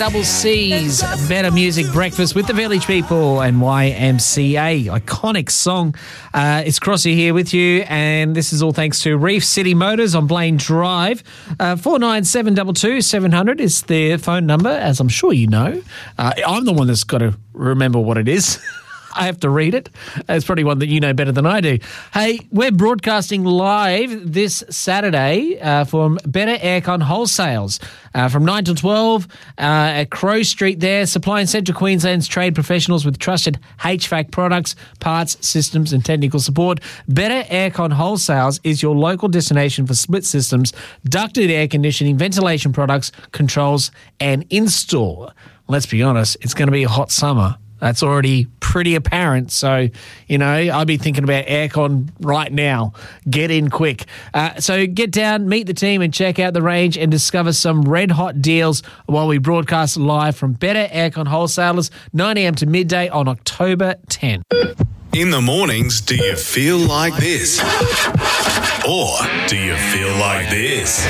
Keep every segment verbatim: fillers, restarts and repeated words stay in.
Double C's Better Music Breakfast with the Village People and Y M C A. Iconic song. Uh, it's Crossy here with you, and this is all thanks to Reef City Motors on Blaine Drive. Uh, four nine seven two two seven hundred is the phone number, as I'm sure you know. Uh, I'm the one that's got to remember what it is. I have to read it. It's probably one that you know better than I do. Hey, we're broadcasting live this Saturday uh, from Better Aircon Wholesales uh, from nine till twelve uh, at Crow Street there, supplying Central Queensland's trade professionals with trusted H V A C products, parts, systems and technical support. Better Aircon Wholesales is your local destination for split systems, ducted air conditioning, ventilation products, controls and install. Let's be honest, it's going to be a hot summer. That's already pretty apparent. So, you know, I'd be thinking about aircon right now. Get in quick. Uh, so get down, meet the team and check out the range and discover some red hot deals while we broadcast live from Better Aircon Wholesalers, nine a.m. to midday on October tenth. In the mornings, do you feel like this? Or do you feel like this?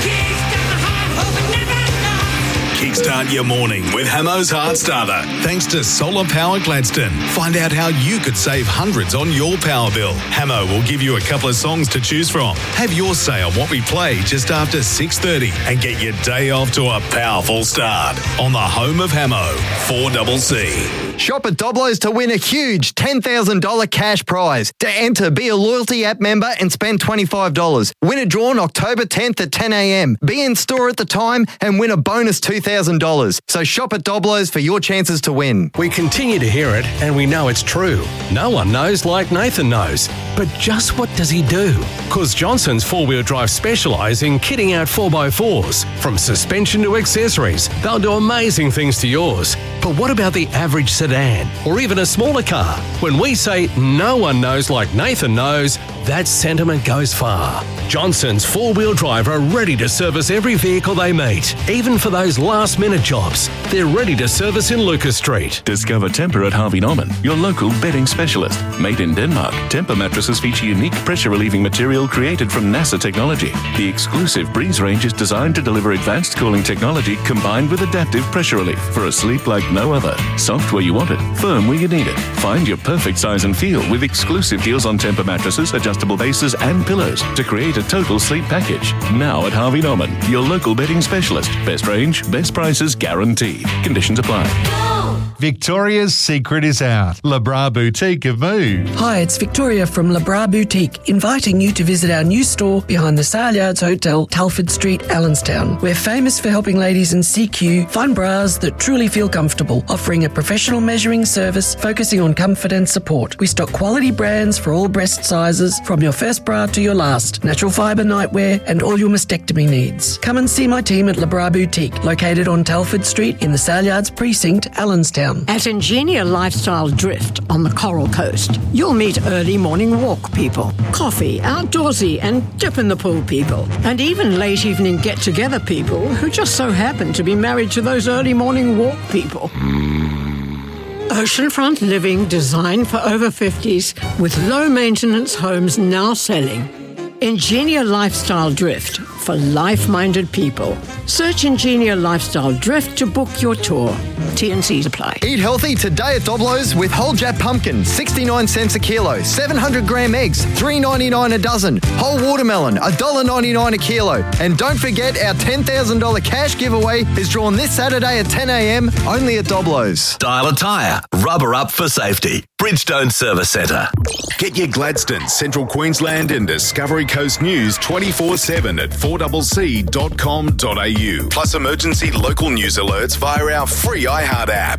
Kickstart your morning with Hamo's Heart Starter. Thanks to Solar Power Gladstone. Find out how you could save hundreds on your power bill. Hamo will give you a couple of songs to choose from. Have your say on what we play just after six thirty and get your day off to a powerful start on the home of Hamo, four C C. Shop at Doblo's to win a huge ten thousand dollars cash prize. To enter, be a loyalty app member and spend twenty-five dollars. Win a draw on October tenth at ten a.m. Be in store at the time and win a bonus two thousand dollars. So shop at Doblo's for your chances to win. We continue to hear it and we know it's true. No one knows like Nathan knows. But just what does he do? Because Johnson's four-wheel drive specialise in kitting out four by fours. From suspension to accessories, they'll do amazing things to yours. But what about the average sedan or even a smaller car? When we say no one knows like Nathan knows, that sentiment goes far. Johnson's four-wheel drive are ready to service every vehicle they meet, even for those last-minute jobs. They're ready to service in Lucas Street. Discover Temper at Harvey Norman, your local bedding specialist. Made in Denmark, Temper mattresses feature unique pressure-relieving material created from NASA technology. The exclusive Breeze range is designed to deliver advanced cooling technology combined with adaptive pressure relief for a sleep like no other. Soft where you want it, firm where you need it. Find your perfect size and feel with exclusive deals on Temper mattresses, adjustable bases and pillows to create a total sleep package. Now at Harvey Norman, your local bedding specialist. Best range, best prices guaranteed. Conditions apply. Victoria's secret is out. Le Bras Boutique have moved. Hi, it's Victoria from Le Bras Boutique, inviting you to visit our new store behind the Saleyards Hotel, Telford Street, Allenstown. We're famous for helping ladies in C Q find bras that truly feel comfortable, offering a professional measuring service focusing on comfort and support. We stock quality brands for all breast sizes, from your first bra to your last, natural fibre nightwear and all your mastectomy needs. Come and see my team at Le Bras Boutique, located on Telford Street in the Saleyards Precinct, Allenstown. At Ingenia Lifestyle Drift on the Coral Coast, you'll meet early morning walk people, coffee, outdoorsy and dip in the pool people, and even late evening get-together people who just so happen to be married to those early morning walk people. Oceanfront living designed for over fifties with low-maintenance homes now selling. Ingenia Lifestyle Drift for life-minded people. Search Ingenia Lifestyle Drift to book your tour. T and C's apply. Eat healthy today at Doblo's with whole Jap pumpkin, sixty-nine cents a kilo, seven hundred gram eggs, three ninety-nine a dozen, whole watermelon, one dollar ninety-nine a kilo. And don't forget our ten thousand dollars cash giveaway is drawn this Saturday at ten a.m. only at Doblo's. Dial a tyre. Rubber up for safety. Bridgestone Service Centre. Get your Gladstone, Central Queensland and Discovery Coast News twenty-four seven at four c c dot com dot a u. Plus emergency local news alerts via our free iHeart app.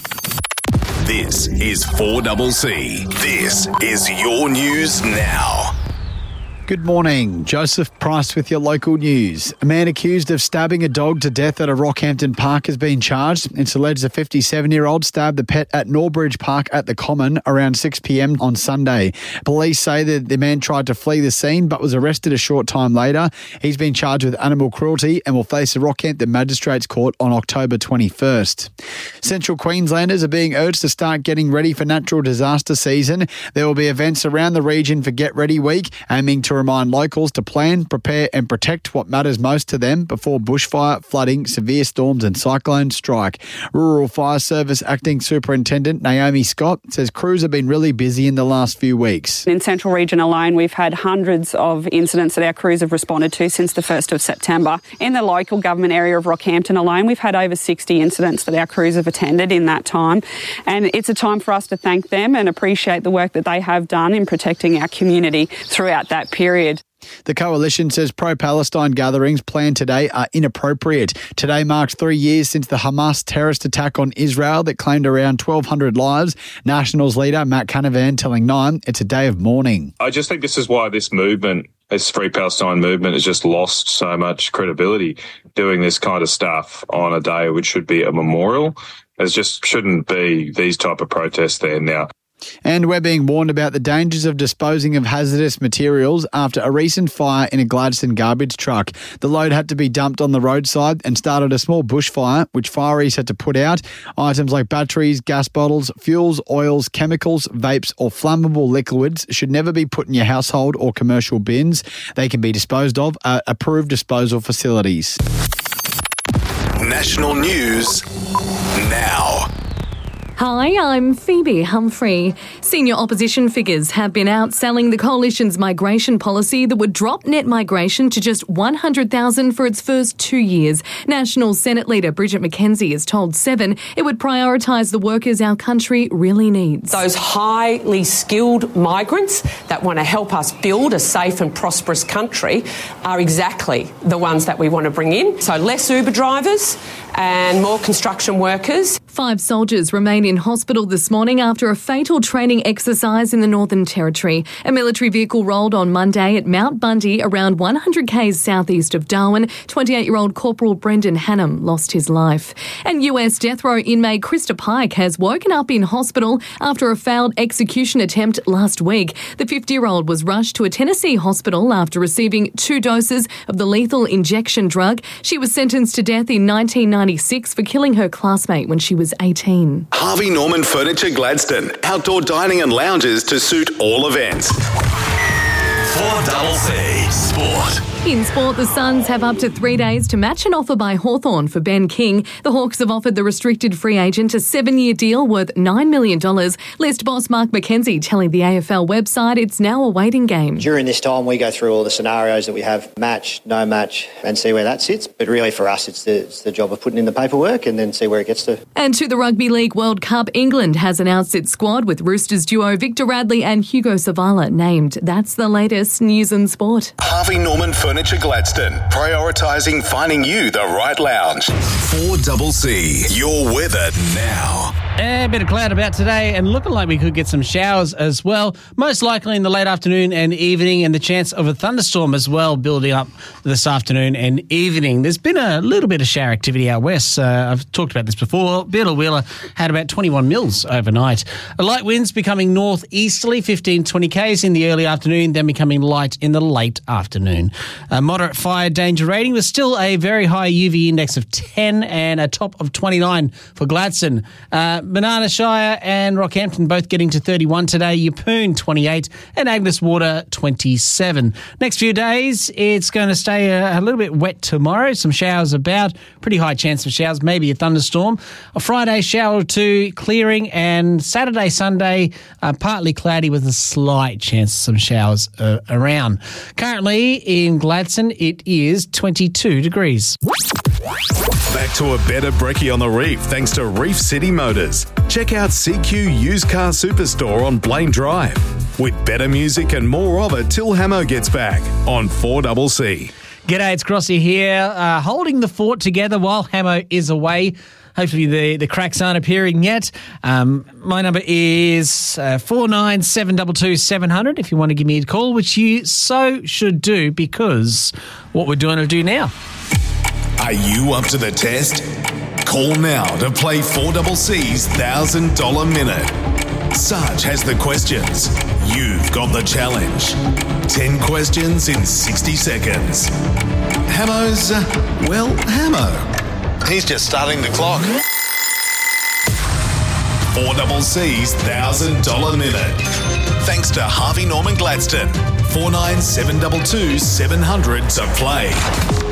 This is four C C. This is your news now. Good morning. Joseph Price with your local news. A man accused of stabbing a dog to death at a Rockhampton park has been charged. It's alleged a fifty-seven-year-old stabbed the pet at Norbridge Park at the Common around six p.m. on Sunday. Police say that the man tried to flee the scene but was arrested a short time later. He's been charged with animal cruelty and will face the Rockhampton Magistrates Court on October twenty-first. Central Queenslanders are being urged to start getting ready for natural disaster season. There will be events around the region for Get Ready Week, aiming to remind locals to plan, prepare and protect what matters most to them before bushfire, flooding, severe storms and cyclones strike. Rural Fire Service Acting Superintendent Naomi Scott says crews have been really busy in the last few weeks. In Central Region alone, we've had hundreds of incidents that our crews have responded to since the first of September. In the local government area of Rockhampton alone, we've had over sixty incidents that our crews have attended in that time. And it's a time for us to thank them and appreciate the work that they have done in protecting our community throughout that period. The coalition says pro-Palestine gatherings planned today are inappropriate. Today marks three years since the Hamas terrorist attack on Israel that claimed around twelve hundred lives. Nationals leader Matt Canavan telling Nine it's a day of mourning. I just think this is why this movement, this Free Palestine movement, has just lost so much credibility. Doing this kind of stuff on a day which should be a memorial, there just shouldn't be these type of protests there now. And we're being warned about the dangers of disposing of hazardous materials after a recent fire in a Gladstone garbage truck. The load had to be dumped on the roadside and started a small bushfire, which fireys had to put out. Items like batteries, gas bottles, fuels, oils, chemicals, vapes or flammable liquids should never be put in your household or commercial bins. They can be disposed of at approved disposal facilities. National news now. Hi, I'm Phoebe Humphrey. Senior opposition figures have been out selling the coalition's migration policy that would drop net migration to just one hundred thousand for its first two years. National Senate leader Bridget McKenzie has told Seven it would prioritise the workers our country really needs. Those highly skilled migrants that want to help us build a safe and prosperous country are exactly the ones that we want to bring in. So less Uber drivers and more construction workers. Five soldiers remain in hospital this morning after a fatal training exercise in the Northern Territory. A military vehicle rolled on Monday at Mount Bundy, around one hundred kays southeast of Darwin. twenty-eight-year-old Corporal Brendan Hannum lost his life. And U S death row inmate Krista Pike has woken up in hospital after a failed execution attempt last week. The fifty-year-old was rushed to a Tennessee hospital after receiving two doses of the lethal injection drug. She was sentenced to death in nineteen ninety-six for killing her classmate when she was eighteen. Harvey Norman Furniture Gladstone. Outdoor dining and lounges to suit all events. four C Sport. In sport, the Suns have up to three days to match an offer by Hawthorn for Ben King. The Hawks have offered the restricted free agent a seven-year deal worth nine million dollars. List boss Mark McKenzie telling the A F L website it's now a waiting game. During this time, we go through all the scenarios that we have, match, no match, and see where that sits. But really for us, it's the, it's the job of putting in the paperwork and then see where it gets to. And to the Rugby League World Cup, England has announced its squad with Roosters duo Victor Radley and Hugo Savala named. That's the latest news and sport. Harvey Norman Furniture Gladstone, prioritising finding you the right lounge. four C, your weather now. A bit of cloud about today and looking like we could get some showers as well, most likely in the late afternoon and evening, and the chance of a thunderstorm as well building up this afternoon and evening. There's been a little bit of shower activity out west. Uh, I've talked about this before. Biddle Wheeler had about twenty-one mils overnight. A light winds becoming northeasterly, fifteen to twenty kays in the early afternoon, then becoming light in the late afternoon. A moderate fire danger rating was still a very high U V index of ten and a top of twenty-nine for Gladstone. Uh, Banana Shire and Rockhampton both getting to thirty-one today. Yeppoon twenty-eight and Agnes Water twenty-seven. Next few days, it's going to stay a, a little bit wet tomorrow. Some showers about, pretty high chance of showers, maybe a thunderstorm. A Friday shower or two clearing, and Saturday, Sunday, uh, partly cloudy with a slight chance of some showers uh, around. Currently in Gladstone, it is twenty-two degrees. Back to a better brekkie on the reef thanks to Reef City Motors. Check out C Q Used Car Superstore on Blaine Drive. With better music and more of it till Hamo gets back on four C C. G'day, it's Crossy here, uh, holding the fort together while Hamo is away. Hopefully the, the cracks aren't appearing yet. Um, my number is uh, four nine seven two two seven zero zero if you want to give me a call, which you so should do, because what we're doing to do now. Are you up to the test? Call now to play four C C's one thousand dollars Minute. Sarge has the questions. You've got the challenge. ten questions in sixty seconds. Hamo's, uh, well, Hamo. He's just starting the clock. four C C's one thousand dollars Minute. thanks to Harvey Norman Gladstone. four nine seven two two seven hundred to play.